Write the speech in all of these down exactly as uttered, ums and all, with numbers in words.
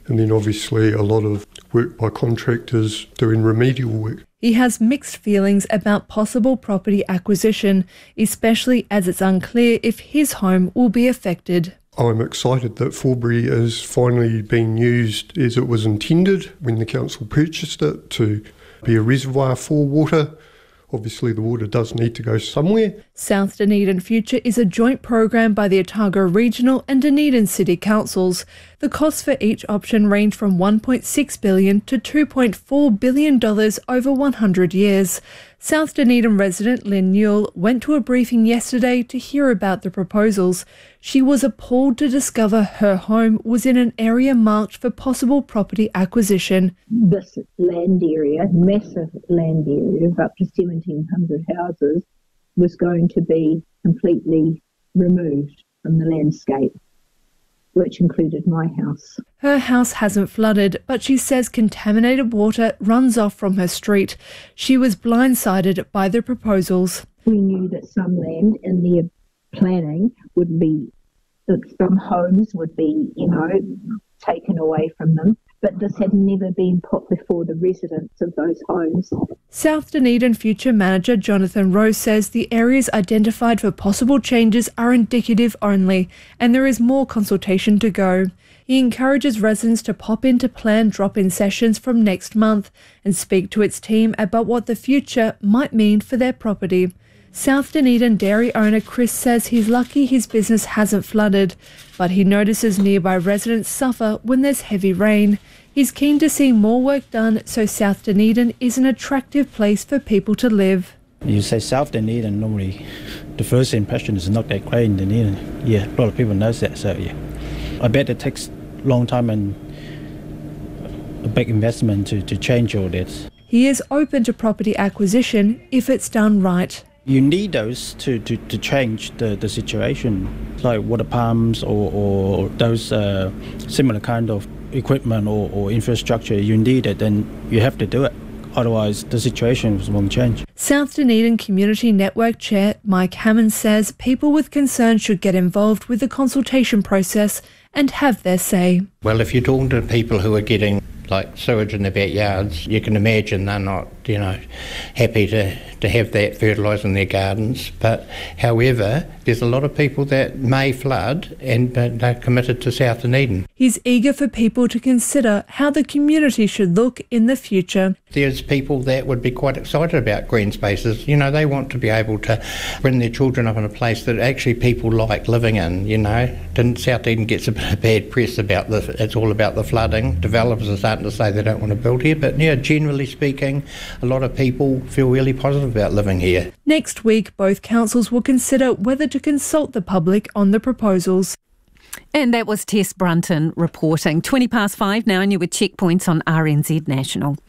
And then obviously a lot of work by contractors doing remedial work. He has mixed feelings about possible property acquisition, especially as it's unclear if his home will be affected. I'm excited that Forbury is finally being used as it was intended when the council purchased it, to be a reservoir for water. Obviously the water does need to go somewhere. South Dunedin Future is a joint program by the Otago Regional and Dunedin City Councils. The costs for each option range from one point six billion dollars to two point four billion dollars over one hundred years. South Dunedin resident Lynn Newell went to a briefing yesterday to hear about the proposals. She was appalled to discover her home was in an area marked for possible property acquisition. This land area, massive land area of up to seventeen hundred houses, was going to be completely removed from the landscape, which included my house. Her house hasn't flooded, but she says contaminated water runs off from her street. She was blindsided by the proposals. We knew that some land in their planning would be, that some homes would be, you know, taken away from them, but this had never been put before the residents of those homes. South Dunedin Future Manager Jonathan Rose says the areas identified for possible changes are indicative only, and there is more consultation to go. He encourages residents to pop into plan drop-in sessions from next month and speak to its team about what the future might mean for their property. South Dunedin dairy owner Chris says he's lucky his business hasn't flooded, but he notices nearby residents suffer when there's heavy rain. He's keen to see more work done so South Dunedin is an attractive place for people to live. You say South Dunedin, normally the first impression is not that great in Dunedin. Yeah, a lot of people know that, so yeah. I bet it takes a long time and a big investment to, to change all this. He is open to property acquisition if it's done right. You need those to, to, to change the, the situation, like water pumps or, or those uh, similar kind of equipment or, or infrastructure. You need it, then you have to do it. Otherwise, the situation won't change. South Dunedin Community Network Chair Mike Hammond says people with concerns should get involved with the consultation process and have their say. Well, if you're talking to people who are getting like sewage in their backyards, you can imagine they're not, you know, happy to, to have that fertilising their gardens. But however, there's a lot of people that may flood and but they're committed to South Dunedin. He's eager for people to consider how the community should look in the future. There's people that would be quite excited about green spaces. You know, they want to be able to bring their children up in a place that actually people like living in, you know. Didn't South Dunedin gets a bit of bad press about the, it's all about the flooding. Developers are starting to say they don't want to build here, but yeah, generally speaking, a lot of people feel really positive about living here. Next week, both councils will consider whether to consult the public on the proposals. And that was Tess Brunton reporting. twenty past five now, and you're with Checkpoints on R N Z National.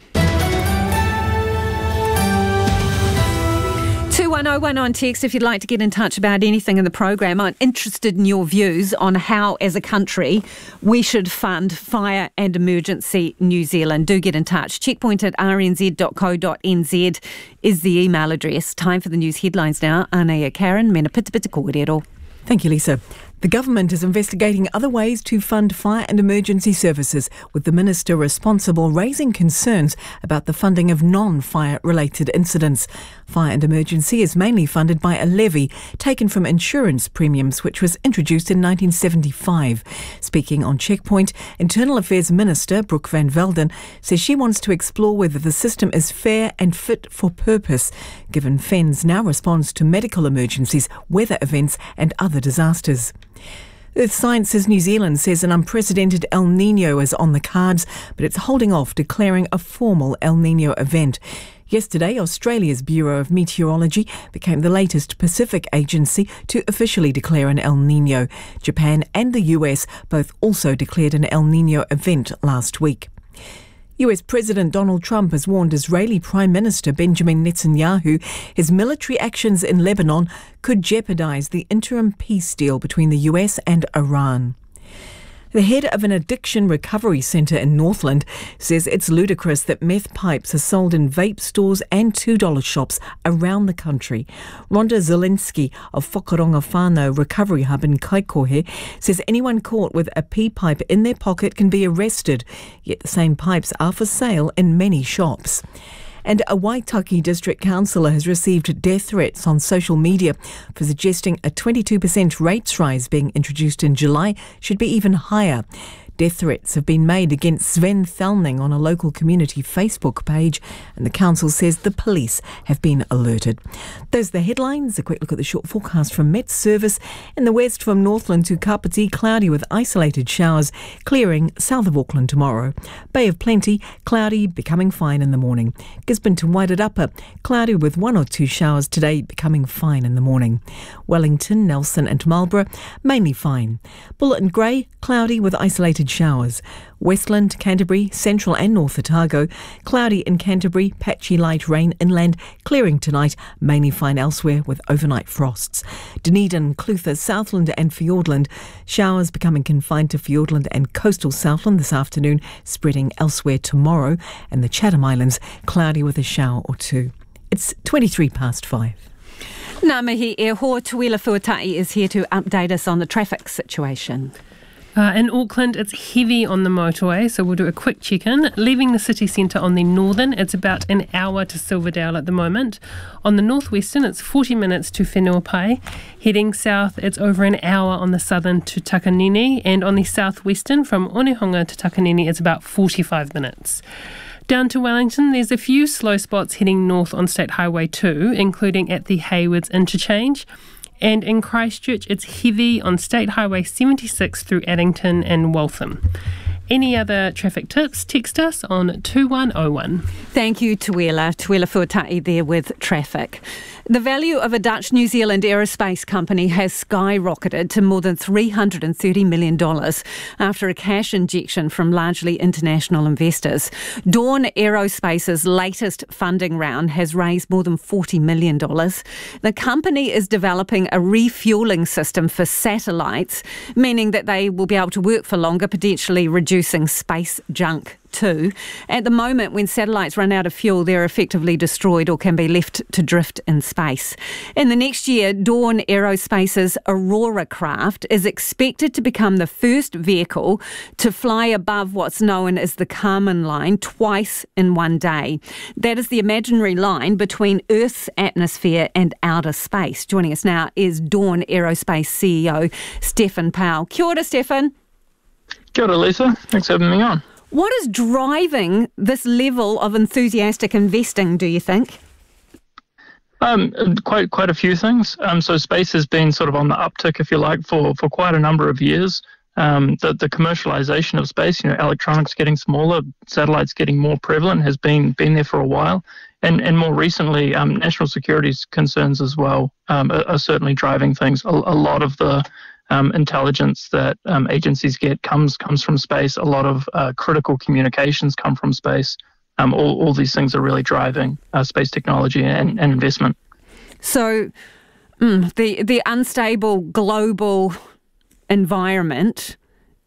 two one oh one on text if you'd like to get in touch about anything in the program. I'm interested in your views on how, as a country, we should fund Fire and Emergency New Zealand. Do get in touch. Checkpoint at r n z dot co dot n z is the email address. Time for the news headlines now. Anea Karen, mena pita pita kōrero. Thank you, Lisa. The government is investigating other ways to fund fire and emergency services, with the minister responsible raising concerns about the funding of non-fire related incidents. Fire and emergency is mainly funded by a levy taken from insurance premiums, which was introduced in nineteen seventy-five. Speaking on Checkpoint, Internal Affairs Minister Brooke Van Velden says she wants to explore whether the system is fair and fit for purpose, given F E N Z now responds to medical emergencies, weather events and other disasters. Earth Sciences New Zealand says an unprecedented El Niño is on the cards, but it's holding off declaring a formal El Niño event. Yesterday, Australia's Bureau of Meteorology became the latest Pacific agency to officially declare an El Niño. Japan and the U S both also declared an El Niño event last week. U S President Donald Trump has warned Israeli Prime Minister Benjamin Netanyahu his military actions in Lebanon could jeopardize the interim peace deal between the U S and Iran. The head of an addiction recovery centre in Northland says it's ludicrous that meth pipes are sold in vape stores and two dollar shops around the country. Rhonda Zielinski of Whakaronga Whānau Recovery Hub in Kaikohe says anyone caught with a pea pipe in their pocket can be arrested, yet the same pipes are for sale in many shops. And a Waitaki district councillor has received death threats on social media for suggesting a twenty-two percent rates rise being introduced in July should be even higher. Death threats have been made against Sven Thelning on a local community Facebook page, and the council says the police have been alerted. Those are the headlines. A quick look at the short forecast from Met Service. In the west from Northland to Kapiti, cloudy with isolated showers, clearing south of Auckland tomorrow. Bay of Plenty, cloudy, becoming fine in the morning. Gisborne to Wairarapa, cloudy with one or two showers today, becoming fine in the morning. Wellington, Nelson and Marlborough, mainly fine. Bullet and Grey, cloudy with isolated showers. Westland, Canterbury, Central and North Otago, cloudy in Canterbury, patchy light rain inland, clearing tonight, mainly fine elsewhere with overnight frosts. Dunedin, Clutha, Southland and Fiordland, showers becoming confined to Fiordland and coastal Southland this afternoon, spreading elsewhere tomorrow, and the Chatham Islands, cloudy with a shower or two. It's twenty-three past five. Ngā mihi e ho, Tuila Fuatai is here to update us on the traffic situation. Uh, in Auckland, it's heavy on the motorway, so we'll do a quick check-in. Leaving the city centre on the northern, it's about an hour to Silverdale at the moment. On the northwestern, it's forty minutes to Whenuapai. Heading south, it's over an hour on the southern to Takanini, and on the southwestern, from Onehunga to Takanini, it's about forty-five minutes. Down to Wellington, there's a few slow spots heading north on State Highway two, including at the Haywards interchange. And in Christchurch, it's heavy on State Highway seventy-six through Addington and Waltham. Any other traffic tips, text us on two one oh one. Thank you, Tuila. Tuila Fuatai there with traffic. The value of a Dutch New Zealand aerospace company has skyrocketed to more than three hundred thirty million dollars after a cash injection from largely international investors. Dawn Aerospace's latest funding round has raised more than forty million dollars. The company is developing a refuelling system for satellites, meaning that they will be able to work for longer, potentially reducing space junk too. At the moment, when satellites run out of fuel, they're effectively destroyed or can be left to drift in space. In the next year, Dawn Aerospace's Aurora craft is expected to become the first vehicle to fly above what's known as the Kármán line twice in one day. That is the imaginary line between Earth's atmosphere and outer space. Joining us now is Dawn Aerospace C E O Stefan Powell. Kia ora, Stefan. Kia ora, Lisa. Thanks for having me on. What is driving this level of enthusiastic investing, do you think? Um, quite quite a few things. Um, so space has been sort of on the uptick, if you like, for, for quite a number of years. Um, the, the commercialization of space, you know, electronics getting smaller, satellites getting more prevalent has been been there for a while. And and more recently, um, national security concerns as well um, are, are certainly driving things. A, a lot of the Um, intelligence that um, agencies get comes comes from space. A lot of uh, critical communications come from space. Um, all, all these things are really driving uh, space technology and, and investment. So mm, the the unstable global environment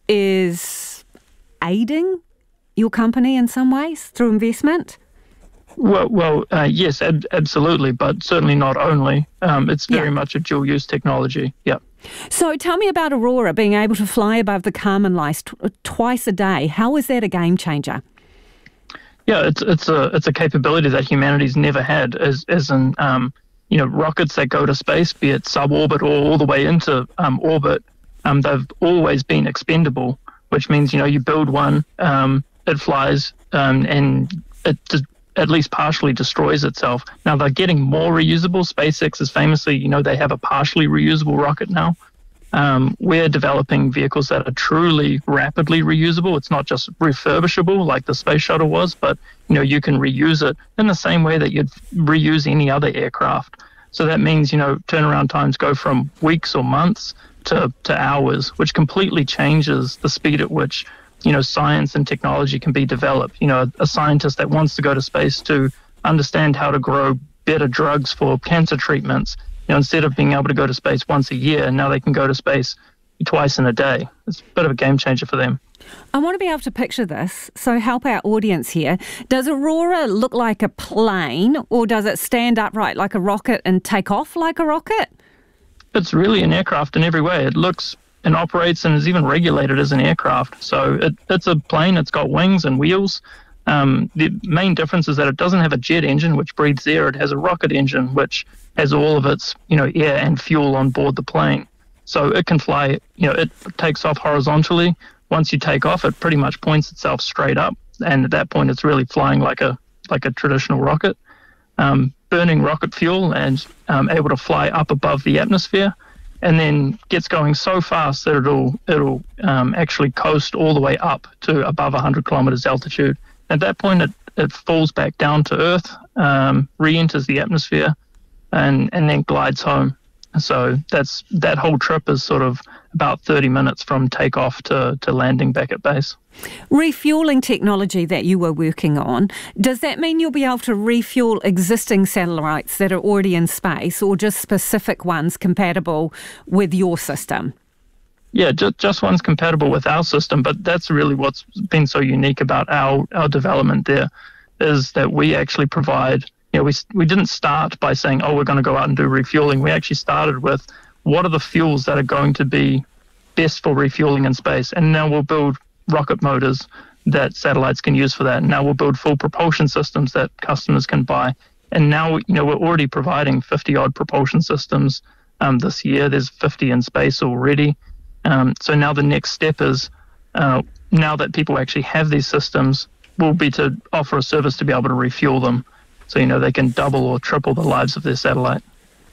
is aiding your company in some ways through investment? Well, well, uh, yes, ab- absolutely, but certainly not only. Um, it's very yeah. much a dual-use technology. Yeah. So tell me about Aurora being able to fly above the Kármán line t- twice a day. How is that a game changer? Yeah, it's it's a it's a capability that humanity's never had, as as in um, you know rockets that go to space, be it suborbit or all the way into um, orbit. Um, they've always been expendable, which means you know you build one, um, it flies, um, and it just at least partially destroys itself. Now they're getting more reusable. SpaceX is famously, you know, they have a partially reusable rocket now. Um, we're developing vehicles that are truly rapidly reusable. It's not just refurbishable like the space shuttle was, but, you know, you can reuse it in the same way that you'd reuse any other aircraft. So that means, you know, turnaround times go from weeks or months to, to hours, which completely changes the speed at which you know, science and technology can be developed. You know, a, a scientist that wants to go to space to understand how to grow better drugs for cancer treatments, you know, instead of being able to go to space once a year, now they can go to space, twice in a day. It's a bit of a game changer for them. I want to be able to picture this, so help our audience here. Does Aurora look like a plane, or does it stand upright like a rocket and take off like a rocket? It's really an aircraft in every way. It looks and operates and is even regulated as an aircraft. So it, it's a plane. It's got wings and wheels. Um, the main difference is that it doesn't have a jet engine, which breathes air. It has a rocket engine, which has all of its, you know, air and fuel on board the plane. So it can fly, you know, it takes off horizontally. Once you take off, it pretty much points itself straight up. And at that point, it's really flying like a like a traditional rocket, um, burning rocket fuel and um, able to fly up above the atmosphere, and then gets going so fast that it'll it'll um, actually coast all the way up to above one hundred kilometers altitude. At that point, it, it falls back down to Earth, um, re-enters the atmosphere, and, and then glides home. So that's that whole trip is sort of about thirty minutes from takeoff to, to landing back at base. Refueling technology that you were working on, does that mean you'll be able to refuel existing satellites that are already in space, or just specific ones compatible with your system? Yeah, just, just one's compatible with our system, but that's really what's been so unique about our, our development there, is that we actually provide, you know, we, we didn't start by saying, oh, we're going to go out and do refueling. We actually started with what are the fuels that are going to be best for refueling in space, and now we'll build rocket motors that satellites can use for that. And now we'll build full propulsion systems that customers can buy. And now, you know, we're already providing fifty odd propulsion systems um, this year. There's fifty in space already. Um, so now the next step is, uh, now that people actually have these systems, will be to offer a service to be able to refuel them. So, you know, they can double or triple the lives of their satellite.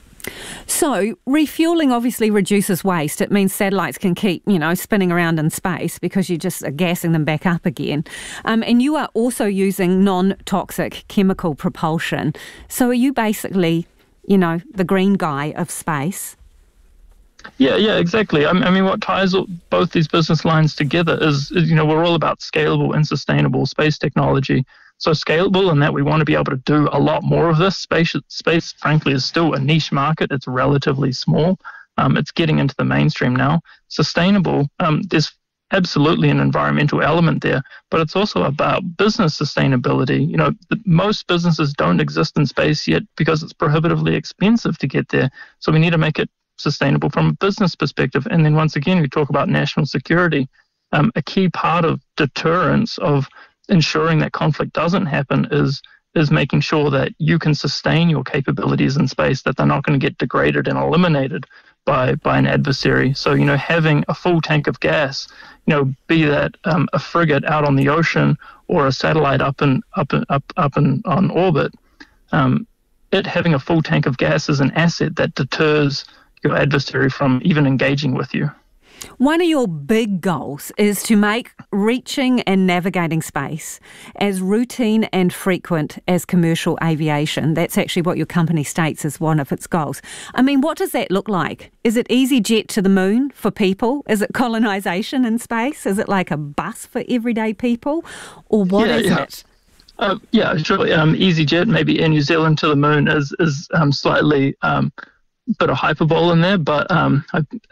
So refueling obviously reduces waste. It means satellites can keep, you know, spinning around in space because you just are gassing them back up again. Um, and you are also using non-toxic chemical propulsion. So are you basically, you know, the green guy of space? Yeah, yeah, exactly. I mean, what ties both these business lines together is, is, you know, we're all about scalable and sustainable space technology. So scalable in that we want to be able to do a lot more of this. Space, space, frankly, is still a niche market. It's relatively small. Um, it's getting into the mainstream now. Sustainable, um, there's absolutely an environmental element there, but it's also about business sustainability. You know, the, most businesses don't exist in space yet because it's prohibitively expensive to get there. So we need to make it sustainable from a business perspective. And then once again, we talk about national security. Um, a key part of deterrence, of ensuring that conflict doesn't happen, is is making sure that you can sustain your capabilities in space, that they're not going to get degraded and eliminated by by an adversary. So, you know, having a full tank of gas, you know, be that um, a frigate out on the ocean or a satellite up and up and up up and on orbit, um, it having a full tank of gas is an asset that deters your adversary from even engaging with you. One of your big goals is to make reaching and navigating space as routine and frequent as commercial aviation. That's actually what your company states as one of its goals. I mean, what does that look like? Is it EasyJet to the moon for people? Is it colonisation in space? Is it like a bus for everyday people? Or what yeah, is yeah. it? Uh, yeah, sure. Um, EasyJet, maybe Air New Zealand to the moon is, is um, slightly... Um, bit of hyperbole in there, but um,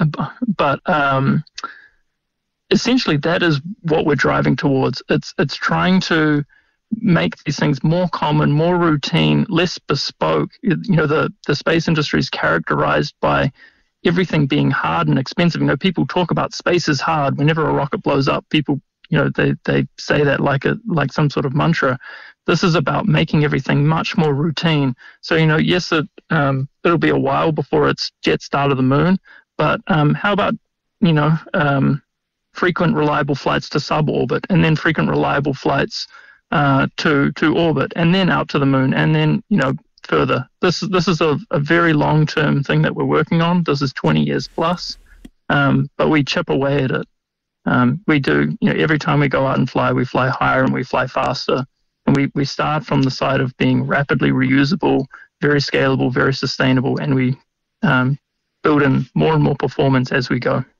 but um, essentially that is what we're driving towards. It's it's trying to make these things more common, more routine, less bespoke. You know, the the space industry is characterized by everything being hard and expensive. You know, people talk about space is hard. Whenever a rocket blows up, people, you know, they they say that like a like some sort of mantra. This is about making everything much more routine. So, you know, yes, it, um, it'll be a while before it's jet star to the moon, but um, how about, you know, um, frequent reliable flights to suborbit, and then frequent reliable flights uh, to to orbit, and then out to the moon, and then, you know, further. This, this is a, a very long-term thing that we're working on. This is twenty years plus, um, but we chip away at it. Um, we do, you know, every time we go out and fly, we fly higher and we fly faster. And we, we start from the side of being rapidly reusable, very scalable, very sustainable, and we um, build in more and more performance as we go.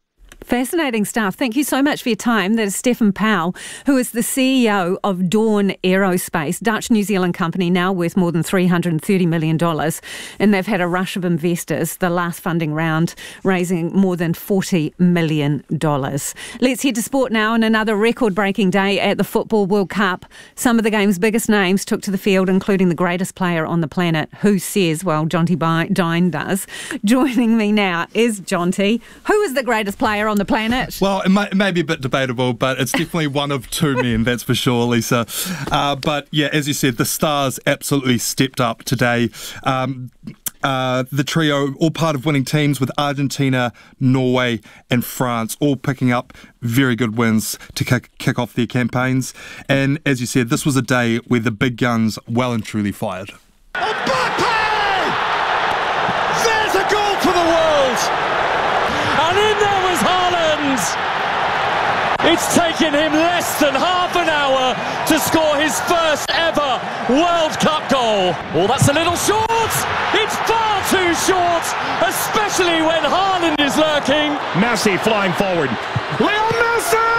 Fascinating stuff. Thank you so much for your time. That is Stefan Powell, who is the C E O of Dawn Aerospace, Dutch-New Zealand company now worth more than three hundred thirty million dollars. And they've had a rush of investors, the last funding round, raising more than forty million dollars. Let's head to sport now, and another record-breaking day at the Football World Cup. Some of the game's biggest names took to the field, including the greatest player on the planet. Who says? Well, Jonty Dine does. Joining me now is Jonty. Who is the greatest player on the planet? Well, it may, it may be a bit debatable, but it's definitely one of two men, that's for sure, Lisa. Uh, but yeah, as you said, the stars absolutely stepped up today. Um, uh, the trio, all part of winning teams with Argentina, Norway and France, all picking up very good wins to kick, kick off their campaigns. And as you said, this was a day where the big guns well and truly fired. Mbappe! There's a goal for the world! And in there was Haaland! It's taken him less than half an hour to score his first ever World Cup goal. Oh, that's a little short! It's far too short, especially when Haaland is lurking. Messi flying forward. Leo Messi!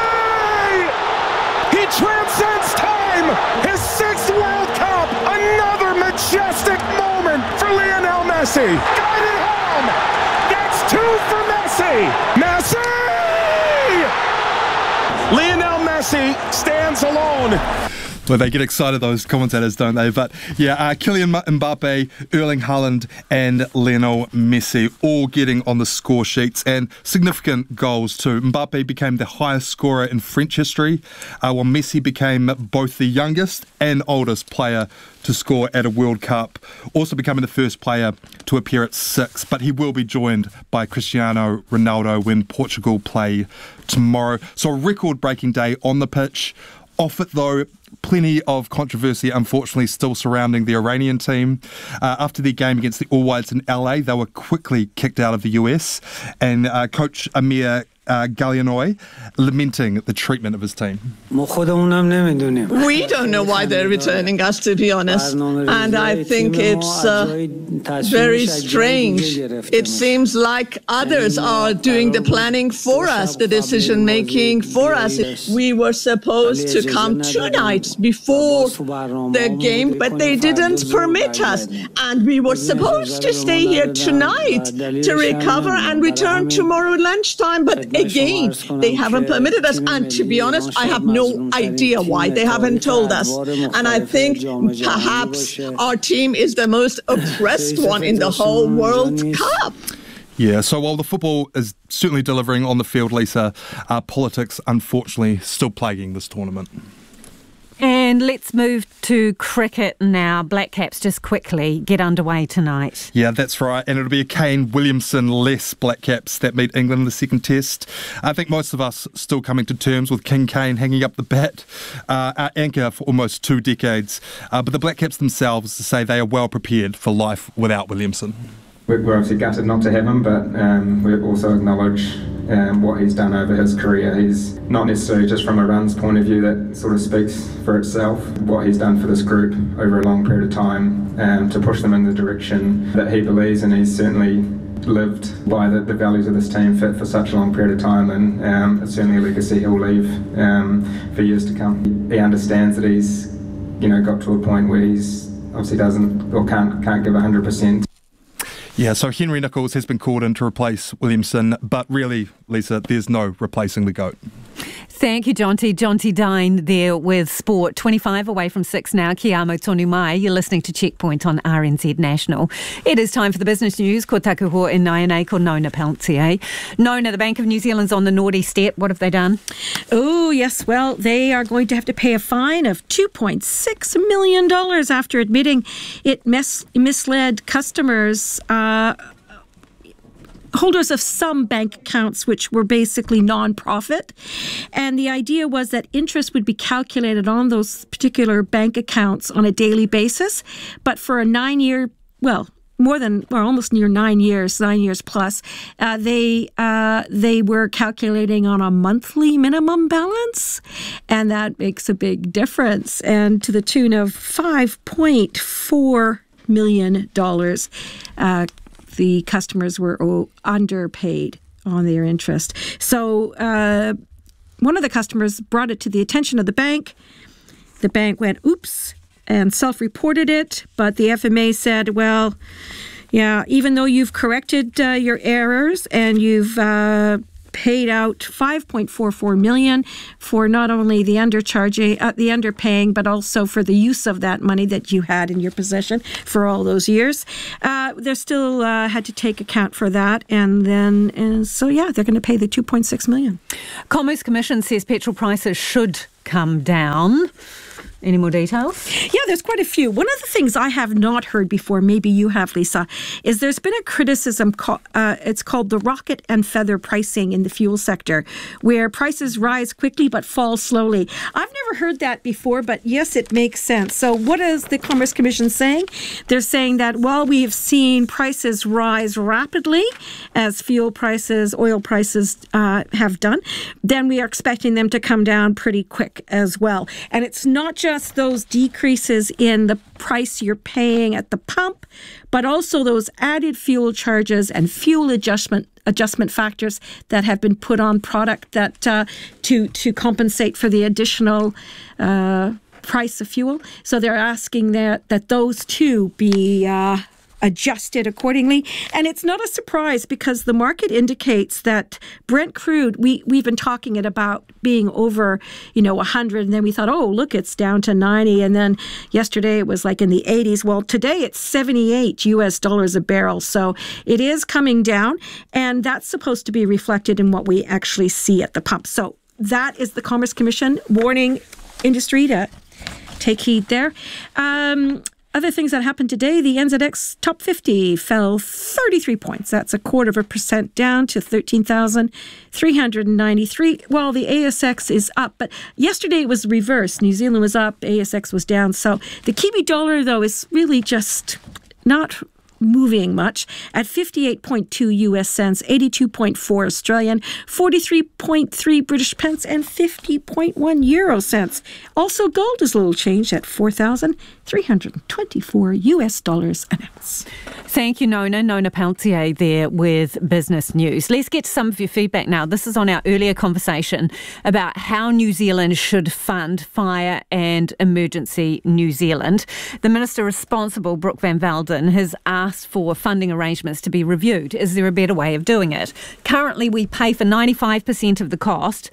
He transcends time! His sixth World Cup! Another majestic moment for Lionel Messi! Got it home! That's two for Messi! Messi! Lionel Messi stands alone. Well, they get excited, those commentators, don't they? But yeah, uh, Kylian Mbappe, Erling Haaland and Lionel Messi all getting on the score sheets, and significant goals too. Mbappe became the highest scorer in French history, uh, while Messi became both the youngest and oldest player to score at a World Cup, also becoming the first player to appear at six. But he will be joined by Cristiano Ronaldo when Portugal play tomorrow. So a record-breaking day on the pitch. Off it though, plenty of controversy, unfortunately, still surrounding the Iranian team. Uh, after their game against the All Whites in L A, they were quickly kicked out of the U S, and uh, coach Amir uh, Gallianoy lamenting the treatment of his team. We don't know why they're returning us, to be honest, and I think it's uh, very strange. It seems like others are doing the planning for us, the decision making for us. We were supposed to come two nights before the game, but they didn't permit us, and we were supposed to stay here tonight to recover and return tomorrow lunchtime, but again, they haven't permitted us, and to be honest, I have no idea why they haven't told us. And I think perhaps our team is the most oppressed one in the whole World Cup. Yeah, so while the football is certainly delivering on the field, Lisa, uh, politics unfortunately still plaguing this tournament. And let's move to cricket now. Black Caps just quickly get underway tonight. Yeah, that's right. And it'll be a Kane Williamson-less Black Caps that meet England in the second test. I think most of us still coming to terms with King Kane hanging up the bat, uh, our anchor for almost two decades. Uh, but the Black Caps themselves say they are well prepared for life without Williamson. We're obviously gutted not to have him, but um, we also acknowledge um, what he's done over his career. He's not necessarily just from a runs point of view that sort of speaks for itself. What he's done for this group over a long period of time um, to push them in the direction that he believes, and he's certainly lived by the, the values of this team for, for such a long period of time, and um, it's certainly a legacy he'll leave um, for years to come. He understands that he's, you know, got to a point where he's obviously doesn't or can't can't give one hundred percent. Yeah, so Henry Nicholls has been called in to replace Williamson, but really, Lisa, there's no replacing the GOAT. Thank you, Jonty. Jonty Dine there with sport. twenty-five away from six now. Kia amo tonu mai. You're listening to Checkpoint on R N Z National. It is time for the business news. Ko taku hoa e nai ko Nona Peltier. Nona, the Bank of New Zealand's on the naughty step. What have they done? Oh, yes. Well, they are going to have to pay a fine of two point six million dollars after admitting it mis- misled customers uh, holders of some bank accounts which were basically non-profit. And the idea was that interest would be calculated on those particular bank accounts on a daily basis. But for a nine-year, well, more than, or almost near nine years, nine years plus, uh, they uh, they were calculating on a monthly minimum balance. And that makes a big difference. And to the tune of five point four million dollars, uh, the customers were underpaid on their interest. So uh, one of the customers brought it to the attention of the bank. The bank went, oops, and self-reported it. But the F M A said, well, yeah, even though you've corrected uh, your errors and you've uh, paid out five point four four million dollars for not only the undercharging, uh, the underpaying, but also for the use of that money that you had in your possession for all those years. Uh, they still uh, had to take account for that. And then, and so, yeah, they're going to pay the two point six million dollars. Commerce Commission says petrol prices should come down. Any more details? Yeah, there's quite a few. One of the things I have not heard before, maybe you have, Lisa, is there's been a criticism, call, uh, it's called the rocket and feather pricing in the fuel sector, where prices rise quickly but fall slowly. I've never heard that before, but yes, it makes sense. So what is the Commerce Commission saying? They're saying that while we have seen prices rise rapidly, as fuel prices, oil prices uh, have done, then we are expecting them to come down pretty quick as well. And it's not just those decreases in the price you're paying at the pump, but also those added fuel charges and fuel adjustment adjustment factors that have been put on product that uh, to to compensate for the additional uh, price of fuel. So they're asking that that those two be uh, adjusted accordingly. And it's not a surprise because the market indicates that Brent crude, we, we've been talking it about being over, you know, one hundred. And then we thought, oh, look, it's down to ninety. And then yesterday it was like in the eighties. Well, today it's seventy-eight U S dollars a barrel. So it is coming down. And that's supposed to be reflected in what we actually see at the pump. So that is the Commerce Commission warning industry to take heed there. Um, Other things that happened today, the N Z X Top fifty fell thirty-three points. That's a quarter of a percent down to thirteen thousand three hundred ninety-three, while the A S X is up. But yesterday it was reversed. New Zealand was up, A S X was down. So the Kiwi dollar, though, is really just not moving much at fifty-eight point two U S cents, eighty-two point four Australian, forty-three point three British pence, and fifty point one euro cents. Also, gold is a little changed at four thousand three hundred twenty-four U S dollars an ounce. Thank you, Nona. Nona Peltier there with Business News. Let's get to some of your feedback now. This is on our earlier conversation about how New Zealand should fund Fire and Emergency New Zealand. The Minister responsible, Brooke Van Velden, has asked for funding arrangements to be reviewed. Is there a better way of doing it? Currently, we pay for ninety-five percent of the cost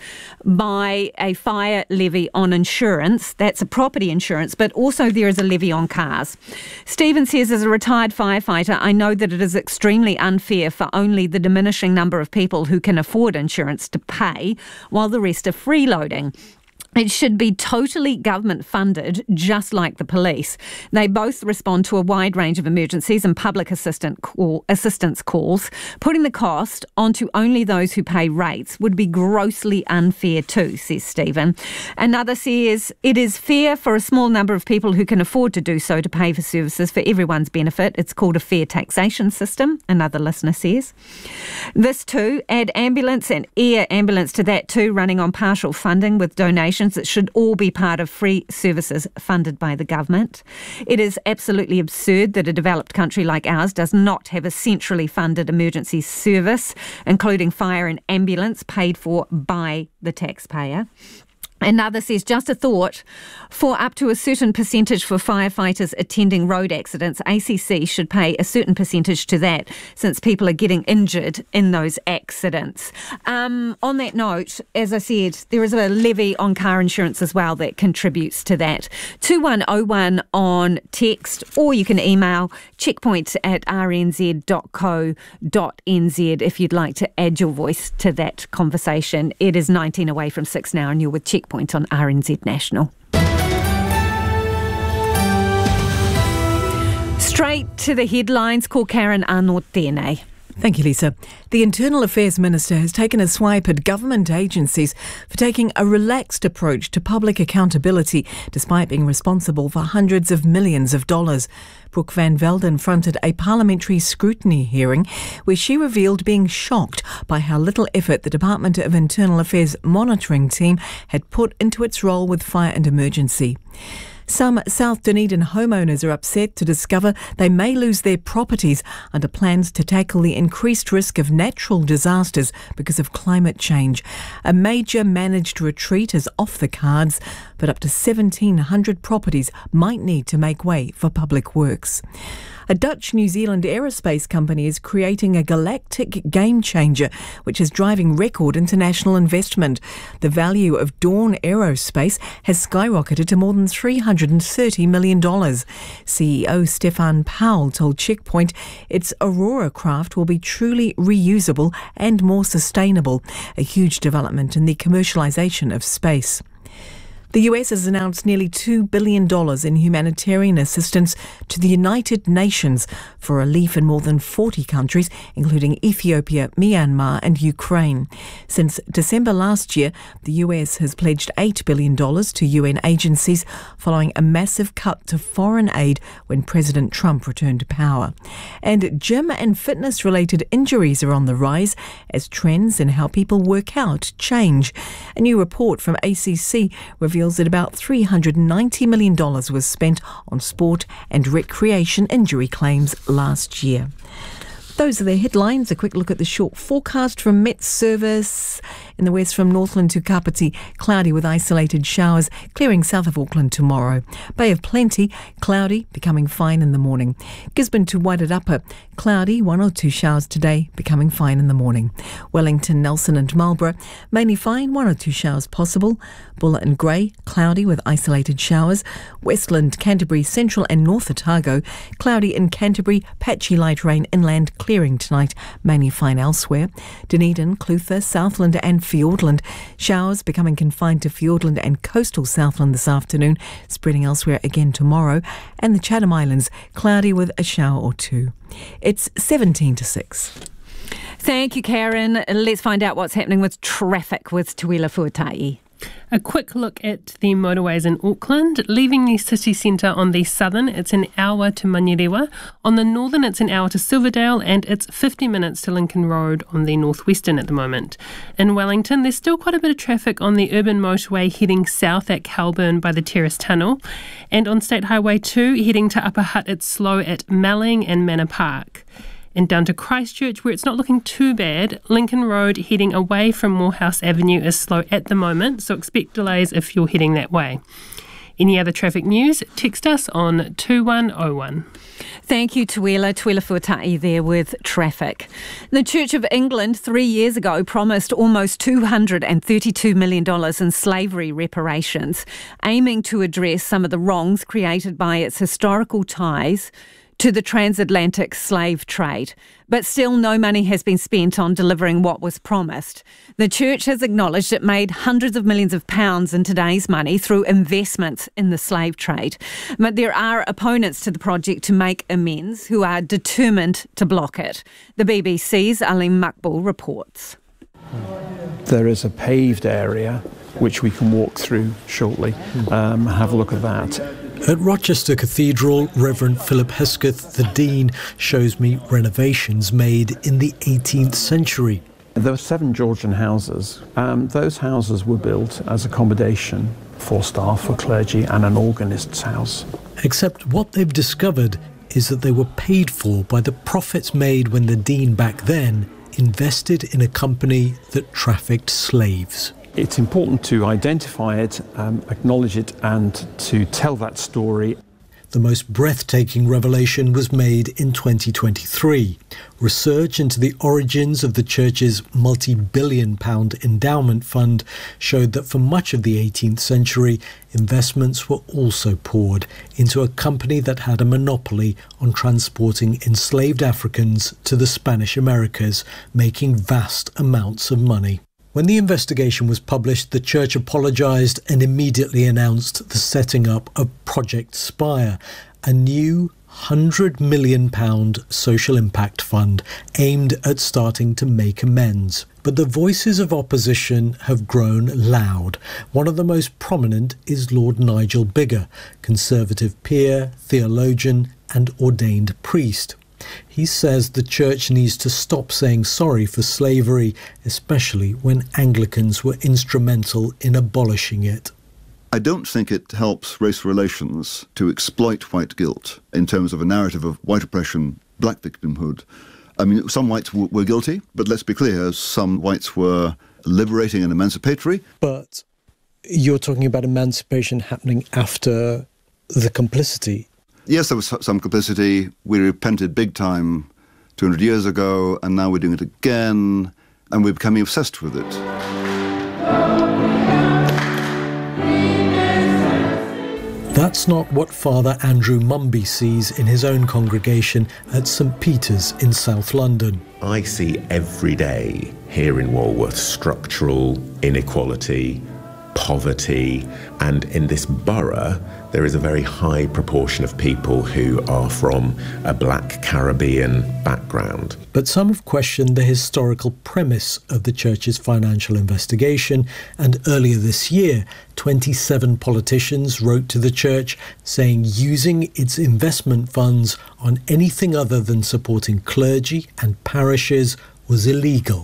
by a fire levy on insurance. That's a property insurance, but also there is a levy on cars. Stephen says, as a retired firefighter, I know that it is extremely unfair for only the diminishing number of people who can afford insurance to pay, while the rest are freeloading. It should be totally government funded, just like the police. They both respond to a wide range of emergencies and public assistant call, assistance calls. Putting the cost onto only those who pay rates would be grossly unfair too, says Stephen. Another says, it is fair for a small number of people who can afford to do so to pay for services for everyone's benefit. It's called a fair taxation system, another listener says. This too, add ambulance and air ambulance to that too, running on partial funding with donations that should all be part of free services funded by the government. It is absolutely absurd that a developed country like ours does not have a centrally funded emergency service, including fire and ambulance, paid for by the taxpayer. Another says, just a thought, for up to a certain percentage for firefighters attending road accidents, A C C should pay a certain percentage to that since people are getting injured in those accidents. Um, on that note, as I said, there is a levy on car insurance as well that contributes to that. two one oh one on text, or you can email checkpoint at r n z dot co dot n z if you'd like to add your voice to that conversation. It is nineteen away from six now and you're with Checkpoint Point on R N Z National. Straight to the headlines, ko Karen Arnold tēnei. Thank you, Lisa. The Internal Affairs Minister has taken a swipe at government agencies for taking a relaxed approach to public accountability, despite being responsible for hundreds of millions of dollars. Brooke Van Velden fronted a parliamentary scrutiny hearing where she revealed being shocked by how little effort the Department of Internal Affairs monitoring team had put into its role with fire and emergency. Some South Dunedin homeowners are upset to discover they may lose their properties under plans to tackle the increased risk of natural disasters because of climate change. A major managed retreat is off the cards, but up to seventeen hundred properties might need to make way for public works. A Dutch-New Zealand aerospace company is creating a galactic game changer, which is driving record international investment. The value of Dawn Aerospace has skyrocketed to more than three hundred thirty million dollars. C E O Stefan Powell told Checkpoint its Aurora craft will be truly reusable and more sustainable, a huge development in the commercialisation of space. The U S has announced nearly two billion dollars in humanitarian assistance to the United Nations for relief in more than forty countries, including Ethiopia, Myanmar and Ukraine. Since December last year, the U S has pledged eight billion dollars to U N agencies following a massive cut to foreign aid when President Trump returned to power. And gym and fitness-related injuries are on the rise as trends in how people work out change. A new report from A C C reveals that about three hundred ninety million dollars was spent on sport and recreation injury claims last year. Those are their headlines. A quick look at the short forecast from Met Service. In the west from Northland to Kapiti, cloudy with isolated showers, clearing south of Auckland tomorrow. Bay of Plenty, cloudy, becoming fine in the morning. Gisborne to Wairarapa, cloudy, one or two showers today, becoming fine in the morning. Wellington, Nelson and Marlborough, mainly fine, one or two showers possible. Buller and Grey, cloudy with isolated showers. Westland, Canterbury, Central and North Otago, cloudy in Canterbury, patchy light rain inland, clearing tonight, mainly fine elsewhere. Dunedin, Clutha, Southland and Fiordland, showers becoming confined to Fiordland and coastal Southland this afternoon, spreading elsewhere again tomorrow. And the Chatham Islands, cloudy with a shower or two. It's seventeen to six. Thank you, Karen. Let's find out what's happening with traffic with Tuila Fuatai. A quick look at the motorways in Auckland. Leaving the city centre on the southern, it's an hour to Manurewa. On the northern, it's an hour to Silverdale, and it's fifty minutes to Lincoln Road on the northwestern at the moment. In Wellington, there's still quite a bit of traffic on the urban motorway heading south at Calburn by the Terrace Tunnel. And on State Highway two, heading to Upper Hutt, it's slow at Melling and Manor Park. And down to Christchurch, where it's not looking too bad. Lincoln Road heading away from Morehouse Avenue is slow at the moment, so expect delays if you're heading that way. Any other traffic news? Text us on two one oh one. Thank you, Tuila. Tuila Fuatai there with traffic. The Church of England three years ago promised almost two hundred thirty-two million dollars in slavery reparations, aiming to address some of the wrongs created by its historical ties to the transatlantic slave trade. But still no money has been spent on delivering what was promised. The church has acknowledged it made hundreds of millions of pounds in today's money through investments in the slave trade. But there are opponents to the project to make amends who are determined to block it. The B B C's Alim Makbul reports. There is a paved area which we can walk through shortly. Um, have a look at that. At Rochester Cathedral, Reverend Philip Hesketh, the Dean, shows me renovations made in the eighteenth century. There were seven Georgian houses. Um, those houses were built as accommodation for staff, for clergy, and an organist's house. Except what they've discovered is that they were paid for by the profits made when the Dean back then invested in a company that trafficked slaves. It's important to identify it, um, acknowledge it, and to tell that story. The most breathtaking revelation was made in twenty twenty-three. Research into the origins of the church's multi-billion pound endowment fund showed that for much of the eighteenth century, investments were also poured into a company that had a monopoly on transporting enslaved Africans to the Spanish Americas, making vast amounts of money. When the investigation was published, the church apologised and immediately announced the setting up of Project Spire, a new one hundred million pounds social impact fund aimed at starting to make amends. But the voices of opposition have grown loud. One of the most prominent is Lord Nigel Biggar, Conservative peer, theologian and ordained priest. He says the church needs to stop saying sorry for slavery, especially when Anglicans were instrumental in abolishing it. I don't think it helps race relations to exploit white guilt in terms of a narrative of white oppression, black victimhood. I mean, some whites w- were guilty, but let's be clear, some whites were liberating and emancipatory. But you're talking about emancipation happening after the complicity. Yes, there was some complicity. We repented big time two hundred years ago, and now we're doing it again, and we're becoming obsessed with it. That's not what Father Andrew Mumby sees in his own congregation at St Peter's in South London. I see every day here in Walworth structural inequality, poverty, and in this borough there is a very high proportion of people who are from a black Caribbean background. But some have questioned the historical premise of the church's financial investigation, and earlier this year, twenty-seven politicians wrote to the church saying using its investment funds on anything other than supporting clergy and parishes was illegal.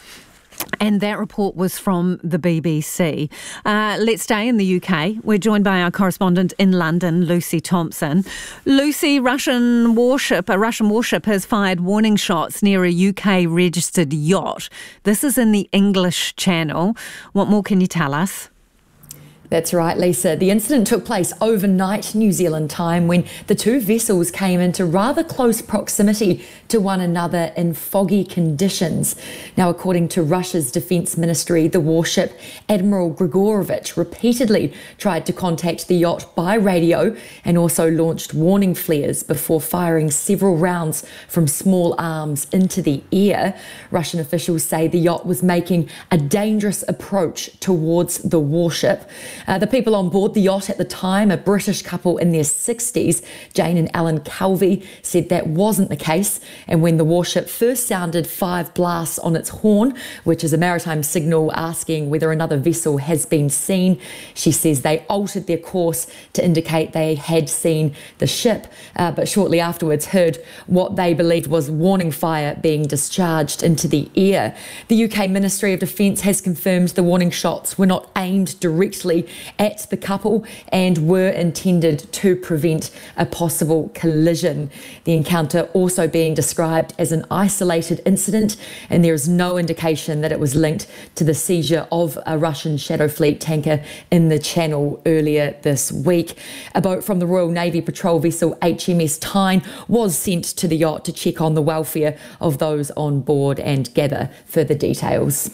And that report was from the B B C. Uh, let's stay in the U K. We're joined by our correspondent in London, Lucy Thompson. Lucy, Russian warship, a Russian warship has fired warning shots near a U K-registered yacht. This is in the English Channel. What more can you tell us? That's right, Lisa. The incident took place overnight New Zealand time when the two vessels came into rather close proximity to one another in foggy conditions. Now, according to Russia's defence ministry, the warship Admiral Grigorovich repeatedly tried to contact the yacht by radio and also launched warning flares before firing several rounds from small arms into the air. Russian officials say the yacht was making a dangerous approach towards the warship. Uh, the people on board the yacht at the time, a British couple in their sixties, Jane and Alan Calvey, said that wasn't the case. And when the warship first sounded five blasts on its horn, which is a maritime signal asking whether another vessel has been seen, she says they altered their course to indicate they had seen the ship, uh, but shortly afterwards heard what they believed was warning fire being discharged into the air. The U K Ministry of Defence has confirmed the warning shots were not aimed directly at the couple and were intended to prevent a possible collision. The encounter also being described as an isolated incident, and there is no indication that it was linked to the seizure of a Russian Shadow Fleet tanker in the Channel earlier this week. A boat from the Royal Navy patrol vessel H M S Tyne was sent to the yacht to check on the welfare of those on board and gather further details.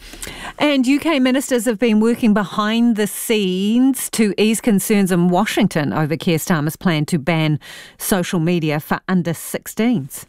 And U K ministers have been working behind the scenes to ease concerns in Washington over Keir Starmer's plan to ban social media for under sixteens.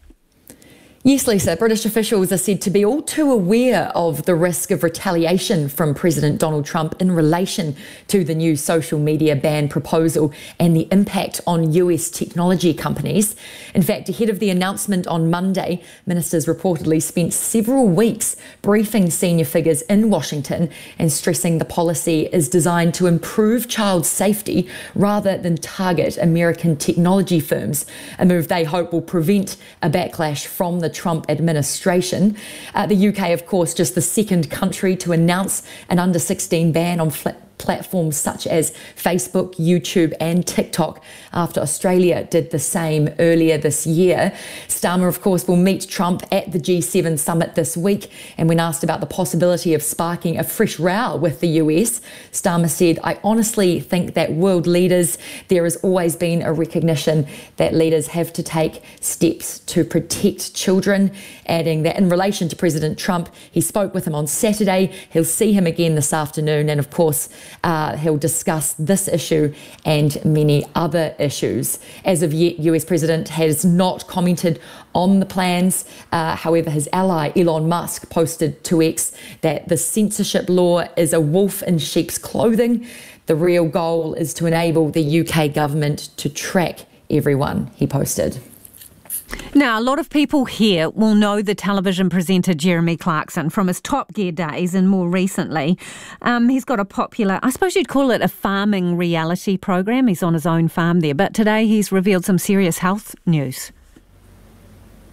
Yes, Lisa, British officials are said to be all too aware of the risk of retaliation from President Donald Trump in relation to the new social media ban proposal and the impact on U S technology companies. In fact, ahead of the announcement on Monday, ministers reportedly spent several weeks briefing senior figures in Washington and stressing the policy is designed to improve child safety rather than target American technology firms, a move they hope will prevent a backlash from the Trump administration. Uh, the U K, of course, just the second country to announce an under sixteen ban on fl- platforms such as Facebook, YouTube and TikTok, after Australia did the same earlier this year. Starmer, of course, will meet Trump at the G seven summit this week, and when asked about the possibility of sparking a fresh row with the U S, Starmer said, "I honestly think that world leaders, there has always been a recognition that leaders have to take steps to protect children," adding that in relation to President Trump, he spoke with him on Saturday, he'll see him again this afternoon, and of course, Uh, he'll discuss this issue and many other issues. As of yet, U S President has not commented on the plans. Uh, however, his ally Elon Musk posted to X that the censorship law is a wolf in sheep's clothing. The real goal is to enable the U K government to track everyone, he posted. Now, a lot of people here will know the television presenter Jeremy Clarkson from his Top Gear days and more recently. Um, he's got a popular, I suppose you'd call it a farming reality program. He's on his own farm there, but today he's revealed some serious health news.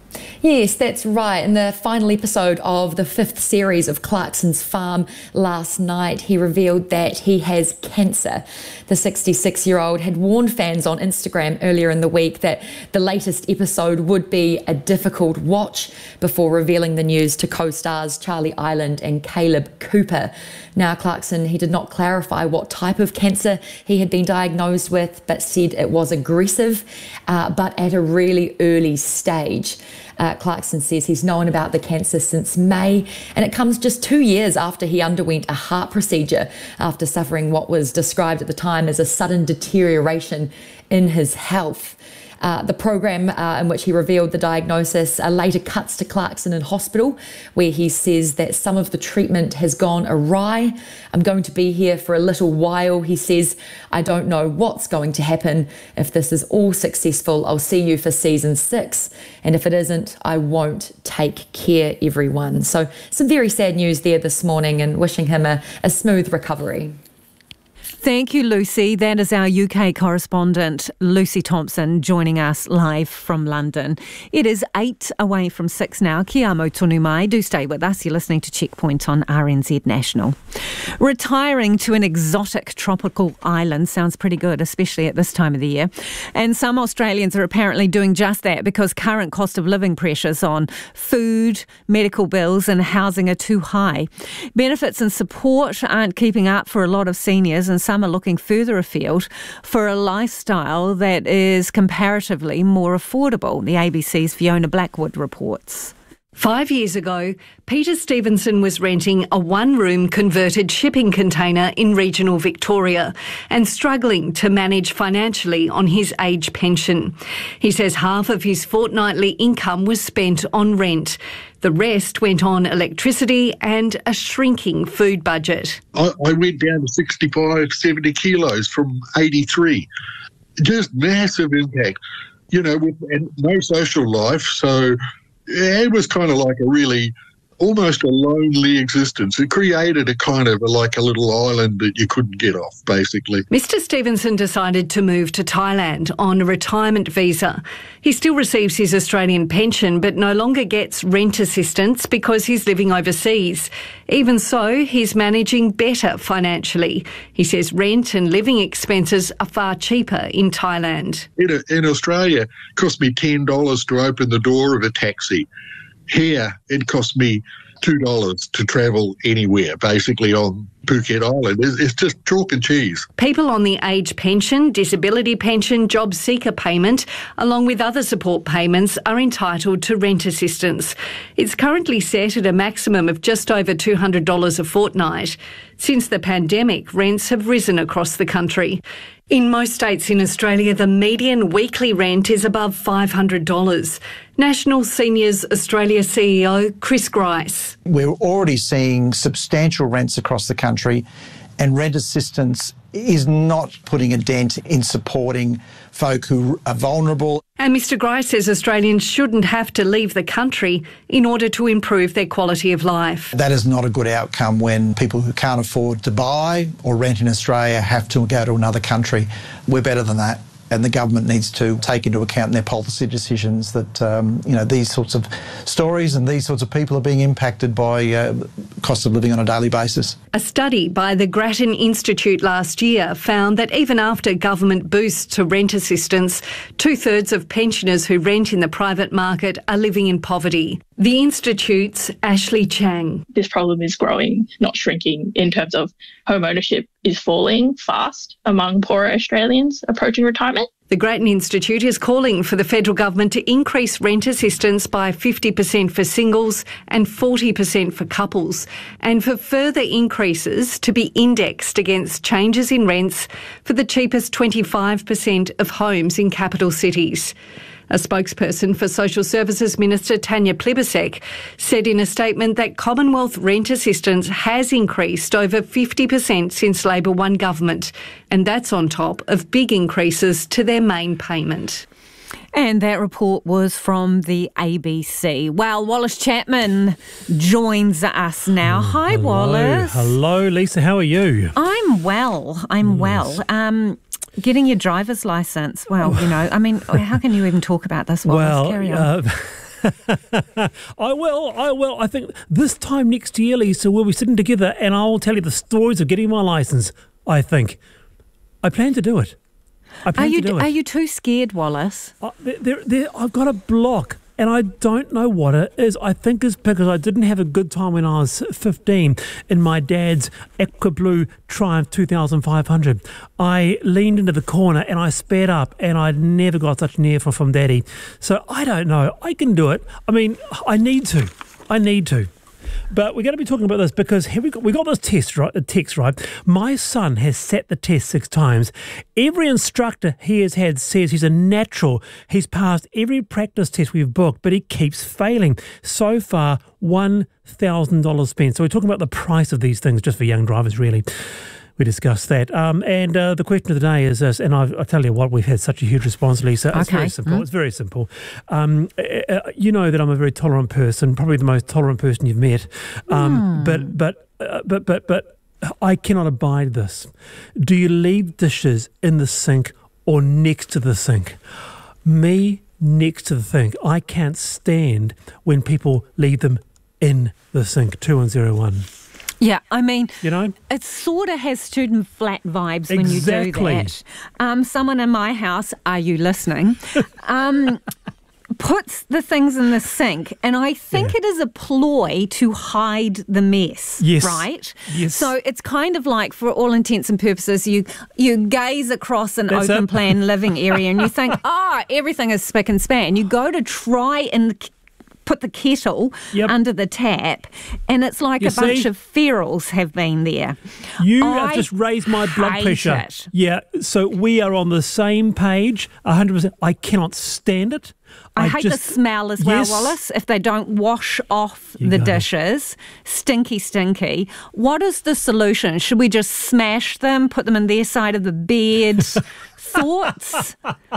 Yes, that's right. In the final episode of the fifth series of Clarkson's Farm last night, he revealed that he has cancer. The sixty-six-year-old had warned fans on Instagram earlier in the week that the latest episode would be a difficult watch before revealing the news to co-stars Charlie Island and Caleb Cooper. Now, Clarkson, he did not clarify what type of cancer he had been diagnosed with, but said it was aggressive, uh, but at a really early stage. Uh, Clarkson says he's known about the cancer since May, and it comes just two years after he underwent a heart procedure after suffering what was described at the time as a sudden deterioration in his health. Uh, the program uh, in which he revealed the diagnosis uh, later cuts to Clarkson in hospital, where he says that some of the treatment has gone awry. I'm going to be here for a little while, he says. I don't know what's going to happen. If this is all successful, I'll see you for season six. And if it isn't, I won't. Take care, everyone. So some very sad news there this morning, and wishing him a, a smooth recovery. Thank you, Lucy. That is our U K correspondent, Lucy Thompson, joining us live from London. It is eight away from six now. Kia amo tonu mai. Do stay with us. You're listening to Checkpoint on R N Z National. Retiring to an exotic tropical island sounds pretty good, especially at this time of the year. And some Australians are apparently doing just that because current cost of living pressures on food, medical bills and housing are too high. Benefits and support aren't keeping up for a lot of seniors, and some are looking further afield for a lifestyle that is comparatively more affordable. The A B C's Fiona Blackwood reports. Five years ago, Peter Stevenson was renting a one-room converted shipping container in regional Victoria and struggling to manage financially on his age pension. He says half of his fortnightly income was spent on rent. The rest went on electricity and a shrinking food budget. I, I went down to sixty-five, seventy kilos from eighty-three. Just massive impact, you know, with and no social life. So it was kind of like a really, almost a lonely existence. It created a kind of a, like a little island that you couldn't get off, basically. Mister Stevenson decided to move to Thailand on a retirement visa. He still receives his Australian pension but no longer gets rent assistance because he's living overseas. Even so, he's managing better financially. He says rent and living expenses are far cheaper in Thailand. In, a, in Australia, it cost me ten dollars to open the door of a taxi. Here, it cost me two dollars to travel anywhere, basically on Phuket Island. It's, it's just chalk and cheese. People on the age pension, disability pension, job seeker payment, along with other support payments, are entitled to rent assistance. It's currently set at a maximum of just over two hundred dollars a fortnight. Since the pandemic, rents have risen across the country. In most states in Australia, the median weekly rent is above five hundred dollars. National Seniors Australia C E O Chris Grice. We're already seeing substantial rents across the country, and rent assistance is not putting a dent in supporting folk who are vulnerable. And Mister Grice says Australians shouldn't have to leave the country in order to improve their quality of life. That is not a good outcome when people who can't afford to buy or rent in Australia have to go to another country. We're better than that. And the government needs to take into account in their policy decisions that, um, you know, these sorts of stories and these sorts of people are being impacted by uh, cost of living on a daily basis. A study by the Grattan Institute last year found that even after government boosts to rent assistance, two-thirds of pensioners who rent in the private market are living in poverty. The Institute's Ashley Chang. This problem is growing, not shrinking, in terms of home ownership is falling fast among poorer Australians approaching retirement. The Grattan Institute is calling for the federal government to increase rent assistance by fifty percent for singles and forty percent for couples, and for further increases to be indexed against changes in rents for the cheapest twenty-five percent of homes in capital cities. A spokesperson for Social Services Minister Tanya Plibersek said in a statement that Commonwealth rent assistance has increased over fifty percent since Labor won government, and that's on top of big increases to their main payment. And that report was from the A B C. Well, Wallace Chapman joins us now. Hi, Hello. Wallace. Hello, Lisa. How are you? I'm well. I'm Yes. well. Um, getting your driver's licence. Well, you know, I mean, how can you even talk about this, Wallace? Well, Carry on. uh, I will, I will. I think this time next year, Lisa, we'll be sitting together and I'll tell you the stories of getting my licence, I think. I plan to do it. I plan are you to do it. Are you too scared, Wallace? Uh, there, there, there, I've got a block. And I don't know what it is. I think it's because I didn't have a good time when I was fifteen in my dad's Aqua Blue Triumph two thousand five hundred. I leaned into the corner and I sped up and I never got such an earful from Daddy. So I don't know. I can do it. I mean, I need to. I need to. But we're going to be talking about this because here we got, we got this test, right, the text, right? My son has sat the test six times. Every instructor he has had says he's a natural. He's passed every practice test we've booked, but he keeps failing. So far, one thousand dollars spent. So we're talking about the price of these things just for young drivers, really. We discussed that. Um, and uh, the question of the day is this, and I, I tell you what, we've had such a huge response, Lisa. It's okay. very simple. Mm. It's very simple. Um, uh, you know that I'm a very tolerant person, probably the most tolerant person you've met. Um, mm. But but uh, but but but I cannot abide this. Do you leave dishes in the sink or next to the sink? Me, next to the sink. I can't stand when people leave them in the sink. Two one zero one. Yeah, I mean, you know, it sort of has student flat vibes when exactly. you do that. Um, someone in my house, are you listening, um, puts the things in the sink, and I think yeah. it is a ploy to hide the mess, yes. right? Yes. So it's kind of like, for all intents and purposes, you you gaze across an That's open it. plan living area and you think, ah, oh, everything is spick and span. You go to try and put the kettle yep. under the tap, and it's like You a bunch see? of ferals have been there. You I have just raised my blood hate pressure. It. Yeah, so we are on the same page, one hundred percent. I cannot stand it. I, I hate just, the smell as well, yes. Wallace, if they don't wash off You the got it. dishes. Stinky, stinky. What is the solution? Should we just smash them, put them in their side of the bed? Thoughts?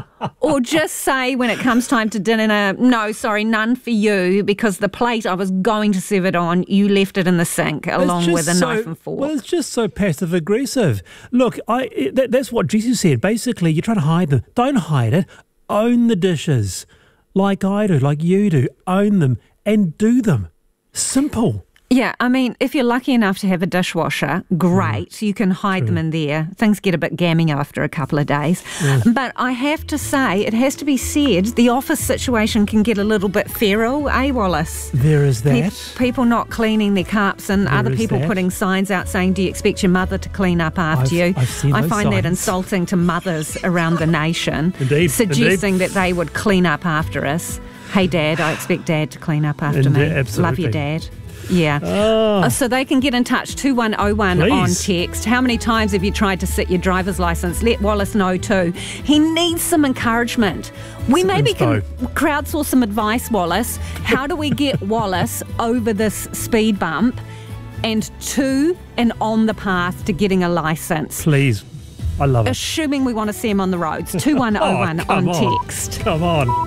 Or just say when it comes time to dinner, no, sorry, none for you, because the plate I was going to serve it on, you left it in the sink along with a so, knife and fork. Well, it's just so passive aggressive. Look, I it, that, that's what Jesus said. Basically, you're trying to hide them. Don't hide it. Own the dishes. Like I do, like you do. Own them and do them. Simple. Yeah, I mean, if you're lucky enough to have a dishwasher, great. Mm. You can hide True. them in there. Things get a bit gammy after a couple of days. Yeah. But I have to say, it has to be said, the office situation can get a little bit feral, eh, Wallace? There is that. Pe- people not cleaning their cups and There other is people that. putting signs out saying, do you expect your mother to clean up after I've- you? I've seen I those find that signs. insulting to mothers around the nation. Indeed, Suggesting indeed. that they would clean up after us. Hey, Dad, I expect Dad to clean up after Indeed, me. absolutely. Love you, Dad. Yeah. Oh. Uh, So they can get in touch, two one oh one on Please. text. How many times have you tried to sit your driver's licence? Let Wallace know too. He needs some encouragement. We Some maybe info. can crowdsource some advice, Wallace. How do we get Wallace over this speed bump and to and on the path to getting a licence? Please. I love it. Assuming we want to see him on the roads. two one oh one Oh, come on on. text. Come on.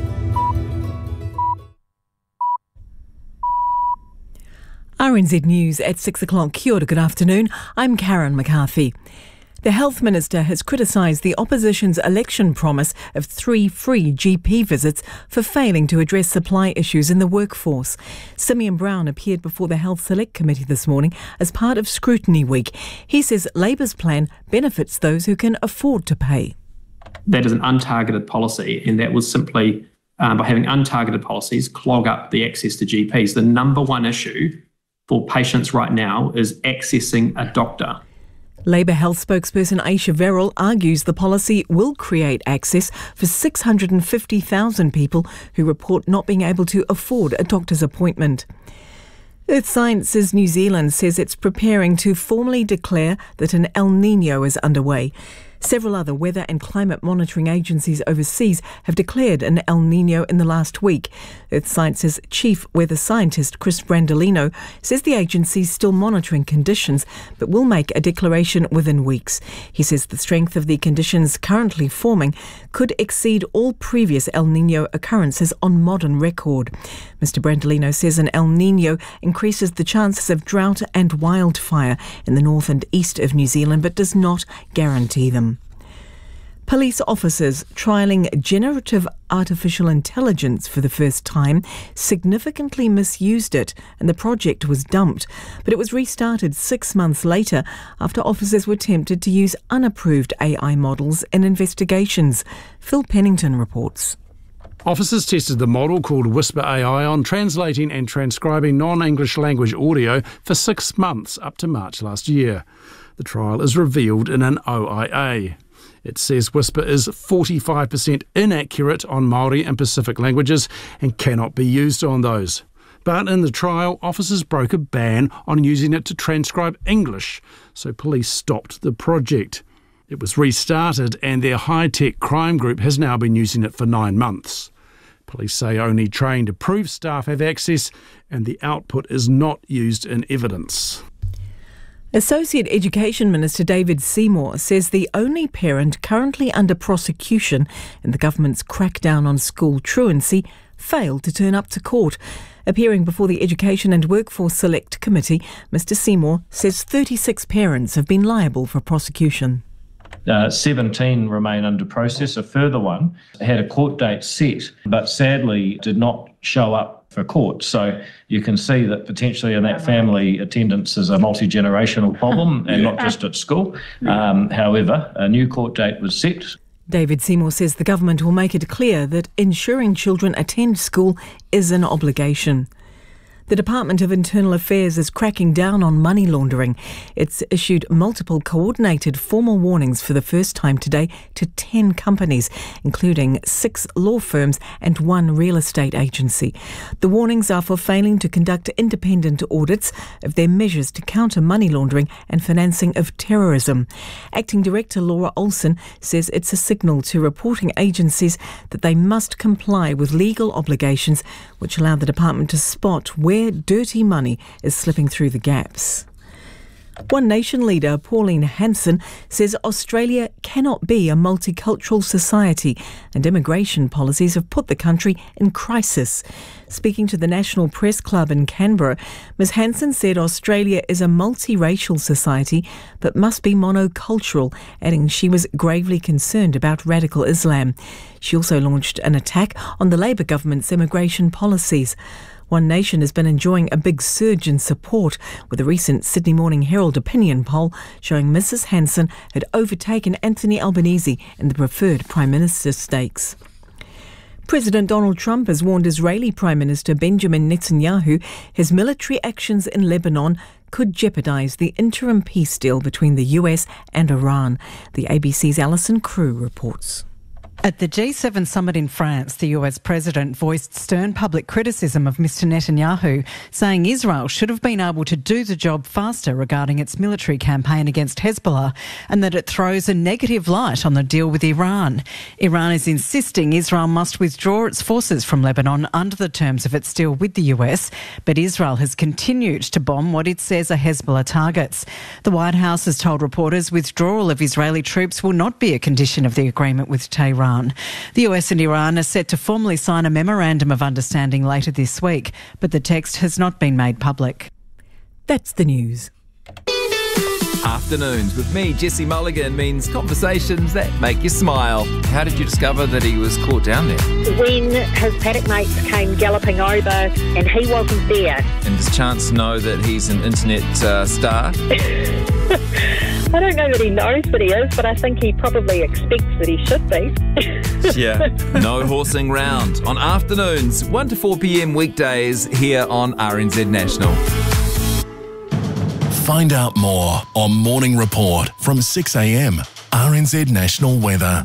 R N Z News at six o'clock. Kia ora, good afternoon. I'm Karen McCarthy. The Health Minister has criticised the opposition's election promise of three free G P visits for failing to address supply issues in the workforce. Simeon Brown appeared before the Health Select Committee this morning as part of Scrutiny Week. He says Labour's plan benefits those who can afford to pay. That is an untargeted policy, and that was simply, um, by having untargeted policies, clog up the access to G Ps. The number one issue for patients right now is accessing a doctor. Labour Health spokesperson Aisha Verrill argues the policy will create access for six hundred fifty thousand people who report not being able to afford a doctor's appointment. Earth Sciences New Zealand says it's preparing to formally declare that an El Niño is underway. Several other weather and climate monitoring agencies overseas have declared an El Niño in the last week. Earth Sciences chief weather scientist Chris Brandolino says the agency is still monitoring conditions but will make a declaration within weeks. He says the strength of the conditions currently forming could exceed all previous El Niño occurrences on modern record. Mister Brandolino says an El Niño increases the chances of drought and wildfire in the north and east of New Zealand but does not guarantee them. Police officers trialling generative artificial intelligence for the first time significantly misused it, and the project was dumped. But it was restarted six months later after officers were tempted to use unapproved A I models in investigations. Phil Pennington reports. Officers tested the model called Whisper A I on translating and transcribing non-English language audio for six months up to March last year. The trial is revealed in an O I A. It says Whisper is forty-five percent inaccurate on Māori and Pacific languages and cannot be used on those. But in the trial, officers broke a ban on using it to transcribe English, so police stopped the project. It was restarted and their high-tech crime group has now been using it for nine months. Police say only trained approved staff have access and the output is not used in evidence. Associate Education Minister David Seymour says the only parent currently under prosecution in the government's crackdown on school truancy failed to turn up to court. Appearing before the Education and Workforce Select Committee, Mr Seymour says thirty-six parents have been liable for prosecution. Uh, seventeen remain under process. A further one had a court date set, but sadly did not show up for court. So you can see that potentially in that family, attendance is a multi-generational problem and not just at school. Um, however, a new court date was set. David Seymour says the government will make it clear that ensuring children attend school is an obligation. The Department of Internal Affairs is cracking down on money laundering. It's issued multiple coordinated formal warnings for the first time today to ten companies, including six law firms and one real estate agency. The warnings are for failing to conduct independent audits of their measures to counter money laundering and financing of terrorism. Acting Director Laura Olsen says it's a signal to reporting agencies that they must comply with legal obligations which allow the department to spot where dirty money is slipping through the gaps. One Nation leader, Pauline Hanson, says Australia cannot be a multicultural society and immigration policies have put the country in crisis. Speaking to the National Press Club in Canberra, Ms Hanson said Australia is a multiracial society but must be monocultural, adding she was gravely concerned about radical Islam. She also launched an attack on the Labor government's immigration policies. One Nation has been enjoying a big surge in support, with a recent Sydney Morning Herald opinion poll showing Missus Hanson had overtaken Anthony Albanese in the preferred Prime Minister stakes. President Donald Trump has warned Israeli Prime Minister Benjamin Netanyahu his military actions in Lebanon could jeopardise the interim peace deal between the U S and Iran. The A B C's Alison Crew reports. At the G seven summit in France, the U S president voiced stern public criticism of Mister Netanyahu, saying Israel should have been able to do the job faster regarding its military campaign against Hezbollah and that it throws a negative light on the deal with Iran. Iran is insisting Israel must withdraw its forces from Lebanon under the terms of its deal with the U S, but Israel has continued to bomb what it says are Hezbollah targets. The White House has told reporters withdrawal of Israeli troops will not be a condition of the agreement with Tehran. The U S and Iran are set to formally sign a memorandum of understanding later this week, but the text has not been made public. That's the news. Afternoons with me, Jesse Mulligan, means conversations that make you smile. How did you discover that he was caught down there? When his paddock mates came galloping over and he wasn't there. And does Chance know that he's an internet uh, star? I don't know that he knows that he is, but I think he probably expects that he should be. Yeah, no horsing round. On Afternoons, one to four p.m. weekdays here on R N Z National. Find out more on Morning Report from six a.m. R N Z National Weather.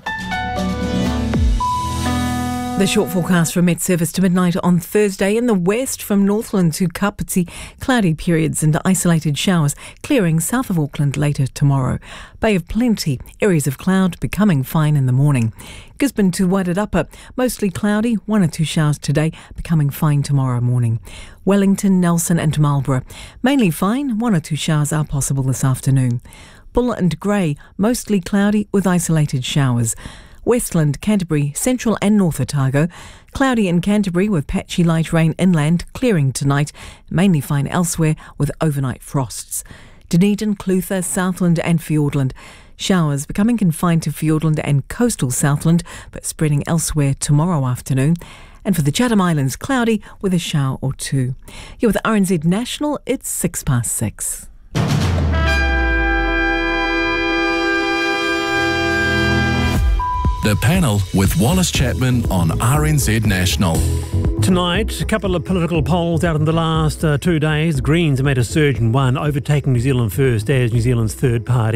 The short forecast from Met Service to midnight on Thursday. In the west from Northland to Kapiti, cloudy periods and isolated showers, clearing south of Auckland later tomorrow. Bay of Plenty, areas of cloud becoming fine in the morning. Gisborne to Wairarapa, mostly cloudy, one or two showers today, becoming fine tomorrow morning. Wellington, Nelson and Marlborough, mainly fine, one or two showers are possible this afternoon. Bull and Grey, mostly cloudy with isolated showers. Westland, Canterbury, Central and North Otago. Cloudy in Canterbury with patchy light rain inland, clearing tonight. Mainly fine elsewhere with overnight frosts. Dunedin, Clutha, Southland and Fiordland. Showers becoming confined to Fiordland and coastal Southland, but spreading elsewhere tomorrow afternoon. And for the Chatham Islands, cloudy with a shower or two. Here with R N Z National, it's six past six. The Panel with Wallace Chapman on R N Z National. Tonight, a couple of political polls out in the last uh, two days. Greens made a surge and won, overtaking New Zealand First as New Zealand's third party.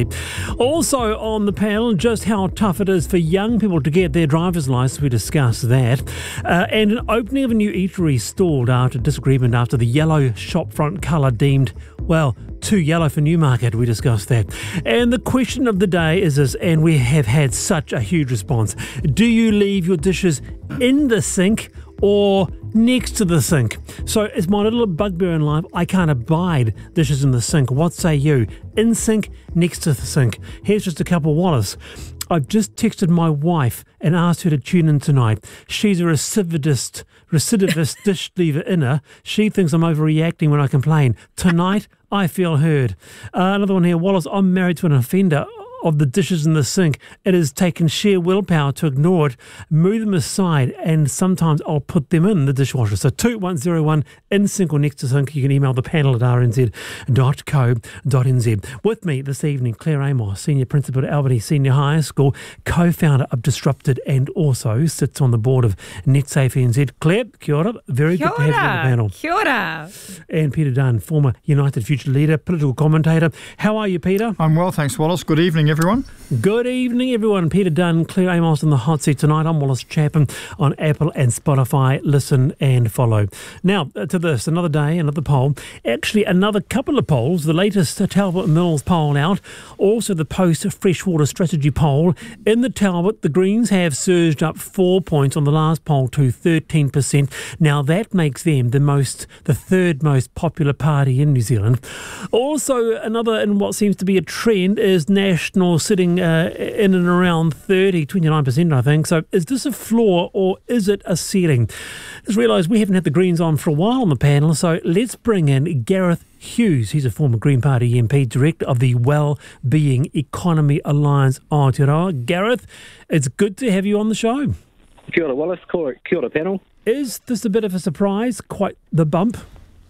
Also on the panel, just how tough it is for young people to get their driver's licence. We discussed that. Uh, and an opening of a new eatery stalled after disagreement after the yellow shopfront colour deemed, well, too yellow for Newmarket. We discussed that. And the question of the day is this, and we have had such a huge response. Do you leave your dishes in the sink or next to the sink? So it's my little bugbear in life. I can't abide dishes in the sink. What say you? In sink, next to the sink. Here's just a couple, Wallace. I've just texted my wife and asked her to tune in tonight. She's a recidivist, recidivist dish leaver inner. She thinks I'm overreacting when I complain. Tonight, I feel heard. Uh, another one here, Wallace. I'm married to an offender of the dishes in the sink. It has taken sheer willpower to ignore it, move them aside, and sometimes I'll put them in the dishwasher. So two one zero one, in sink or next to sink. You can email the panel at r n z dot co dot n z. With me this evening, Claire Amos, Senior Principal at Albany Senior High School, co-founder of Disrupted, and also sits on the board of NetSafe N Z. Claire, kia ora. Very Kia good to have you on the panel. Kia ora. And Peter Dunn, former United Future leader, political commentator. How are you, Peter? I'm well, thanks, Wallace. Good evening, everyone. Good evening, everyone. Peter Dunn, Claire Amos in the hot seat tonight. I'm Wallace Chapman on Apple and Spotify. Listen and follow. Now, to this, another day, another poll. Actually, another couple of polls. The latest Talbot Mills poll out. Also, the post-freshwater strategy poll. In the Talbot, the Greens have surged up four points on the last poll to thirteen percent. Now, that makes them the most, the third most popular party in New Zealand. Also, another in what seems to be a trend is National sitting uh, in and around thirty, twenty-nine percent, I think. So is this a floor or is it a ceiling? Just realised we haven't had the Greens on for a while on the panel, so let's bring in Gareth Hughes. He's a former Green Party M P, Director of the Wellbeing Economy Alliance Aotearoa. Gareth, it's good to have you on the show. Kia ora, Wallace. Kia ora, panel. Is this a bit of a surprise? Quite the bump?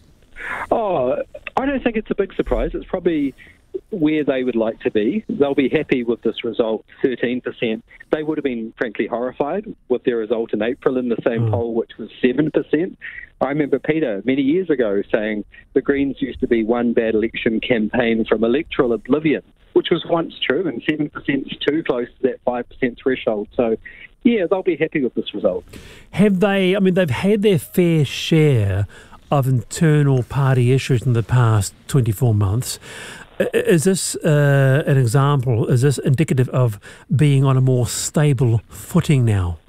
Oh, I don't think it's a big surprise. It's probably where they would like to be. They'll be happy with this result, thirteen percent. They would have been, frankly, horrified with their result in April in the same mm. poll, which was seven percent. I remember Peter, many years ago, saying the Greens used to be one bad election campaign from electoral oblivion, which was once true, and seven percent is too close to that five percent threshold. So, yeah, they'll be happy with this result. Have they, I mean, they've had their fair share of internal party issues in the past twenty-four months. Is this uh, an example? Is this indicative of being on a more stable footing now?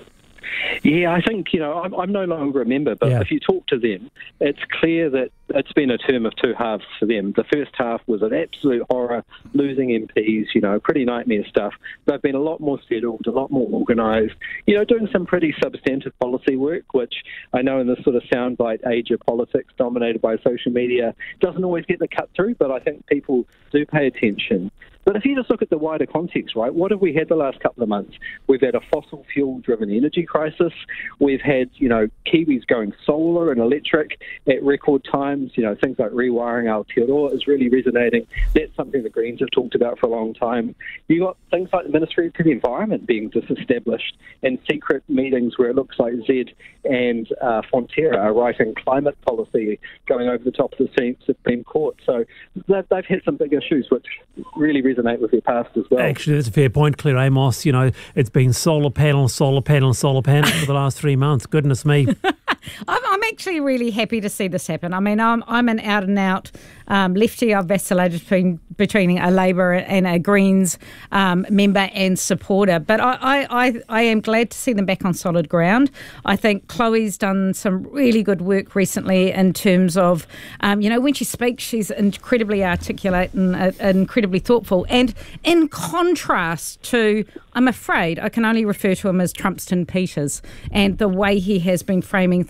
Yeah, I think, you know, I'm, I'm no longer a member, but yeah. if you talk to them, it's clear that it's been a term of two halves for them. The first half was an absolute horror, losing M Ps, you know, pretty nightmare stuff. They've been a lot more settled, a lot more organised, you know, doing some pretty substantive policy work, which I know in this sort of soundbite age of politics dominated by social media doesn't always get the cut through, but I think people do pay attention. But if you just look at the wider context, right, what have we had the last couple of months? We've had a fossil fuel-driven energy crisis. We've had, you know, Kiwis going solar and electric at record times. You know, things like rewiring Aotearoa is really resonating. That's something the Greens have talked about for a long time. You've got things like the Ministry for the Environment being disestablished and secret meetings where it looks like Zed and uh, Fonterra are writing climate policy going over the top of the Supreme Court. So they've, they've had some big issues which really resonate with their past as well. Actually, that's a fair point, Claire Amos. You know, it's been solar panel, solar panel, solar panel for the last three months. Goodness me. I'm, I'm actually really happy to see this happen. I mean, I'm, I'm an out-and-out um, lefty. I've vacillated between between a Labour and a Greens um, member and supporter. But I, I, I, I am glad to see them back on solid ground. I think Chloe's done some really good work recently in terms of, um, you know, when she speaks, she's incredibly articulate and uh, incredibly thoughtful. And in contrast to, I'm afraid, I can only refer to him as Trumpston Peters and the way he has been framing things like the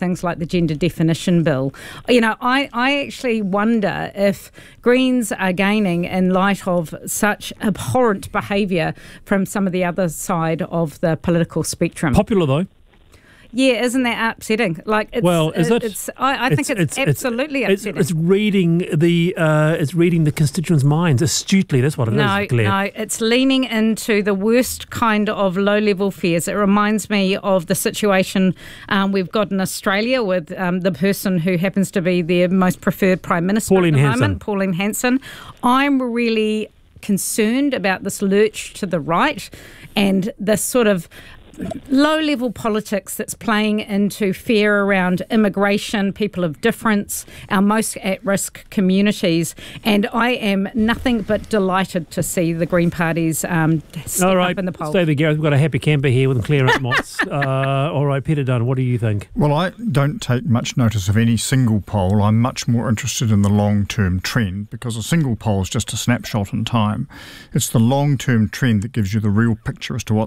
gender definition bill. You know, I, I actually wonder if Greens are gaining in light of such abhorrent behaviour from some of the other side of the political spectrum. Popular, though. Yeah, isn't that upsetting? Like, it's, well, is it? It's, I, I think it's, it's absolutely it's, upsetting. It's, it's reading the uh, it's reading the constituents' minds astutely. That's what it no, is, Claire. No, it's leaning into the worst kind of low-level fears. It reminds me of the situation um, we've got in Australia with um, the person who happens to be their most preferred Prime Minister Pauline at the Hanson. moment, Pauline Hanson. I'm really concerned about this lurch to the right and this sort of low-level politics that's playing into fear around immigration, people of difference, our most at-risk communities. And I am nothing but delighted to see the Green Party's um, step all right, up in the polls. Stay there, Gareth. We've got a happy camper here with Claire at Mott's. uh, all right, Peter Dunn, what do you think? Well, I don't take much notice of any single poll. I'm much more interested in the long-term trend, because a single poll is just a snapshot in time. It's the long-term trend that gives you the real picture as to what